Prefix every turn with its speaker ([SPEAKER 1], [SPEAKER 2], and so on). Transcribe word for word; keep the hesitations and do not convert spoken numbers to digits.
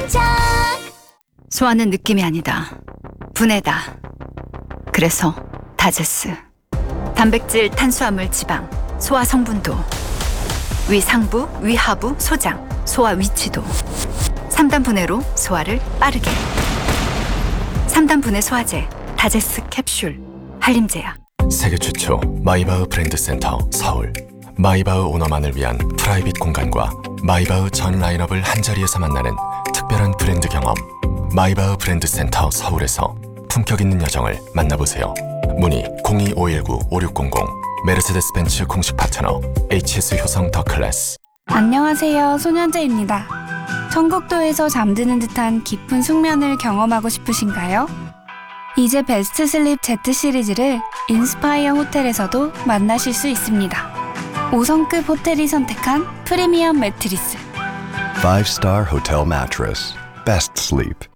[SPEAKER 1] 깜짝.
[SPEAKER 2] 소화는 느낌이 아니다. 분해다. 그래서 다제스. 단백질, 탄수화물, 지방, 소화 성분도, 위 상부, 위 하부, 소장, 소화 위치도. 삼 단 분해로 소화를 빠르게. 삼 단 분해 소화제, 다제스 캡슐, 한림제약.
[SPEAKER 3] 세계 최초 마이바흐 브랜드 센터 서울. 마이바흐 오너만을 위한 프라이빗 공간과 마이바흐 전 라인업을 한자리에서 만나는 특별한 브랜드 경험. 마이바흐 브랜드 센터 서울에서 품격 있는 여정을 만나보세요. 문의 공이 오일구 오육공공. 메르세데스 벤츠 공식 파트너 에이치에스 효성 더 클래스.
[SPEAKER 4] 안녕하세요, 소년재입니다. 천국도에서 잠드는 듯한 깊은 숙면을 경험하고 싶으신가요? 이제 베스트 슬립 Z 시리즈를 인스파이어 호텔에서도 만나실 수 있습니다. 오 성급 호텔이 선택한 프리미엄 매트리스.
[SPEAKER 5] Five-star hotel mattress. Best sleep.